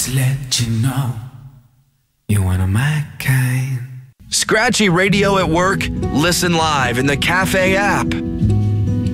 Just let you know you're one of my kind. Scratchy Radio at work? Listen live in the Cafe app.